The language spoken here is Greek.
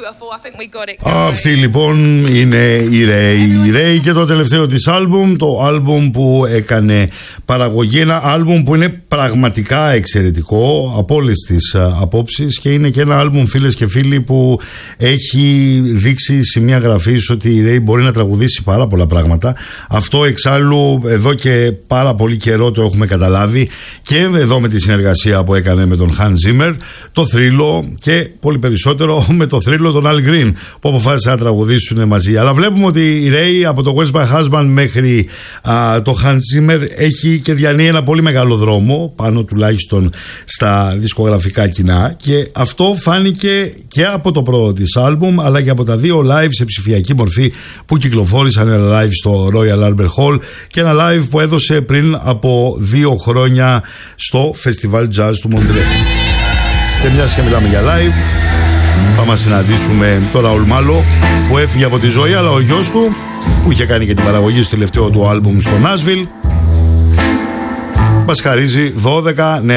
Αυτή λοιπόν είναι η Ray. Η Ray και το τελευταίο της άλμπουμ, το άλμπουμ που έκανε παραγωγή, ένα άλμπουμ που είναι πραγματικά εξαιρετικό από όλες τις απόψεις και είναι και ένα άλμπουμ, φίλες και φίλοι, που έχει δείξει σημεία γραφής ότι η Ray μπορεί να τραγουδήσει πάρα πολλά πράγματα. Αυτό εξάλλου εδώ και πάρα πολύ καιρό το έχουμε καταλάβει και εδώ με τη συνεργασία που έκανε με τον Hans Zimmer, το θρύλο και πολύ περισσότερο με το θρύλο τον Al Green που αποφάσισαν να τραγουδήσουν μαζί. Αλλά βλέπουμε ότι η Ray από το Where's My Husband μέχρι το Hans Zimmer έχει και διανύει ένα πολύ μεγάλο δρόμο πάνω τουλάχιστον στα δισκογραφικά κοινά και αυτό φάνηκε και από το πρώτο της άλμπουμ αλλά και από τα δύο live σε ψηφιακή μορφή που κυκλοφόρησαν, ένα live στο Royal Albert Hall και ένα live που έδωσε πριν από 2 χρόνια στο Festival Jazz του Μοντρέ. Και μιας και μιλάμε για live, πάμε να συναντήσουμε τον Ραούλ Μάλο που έφυγε από τη ζωή, αλλά ο γιος του που είχε κάνει και την παραγωγή στο τελευταίο του άλμπουμ στο Nashville μας χαρίζει 12 νέα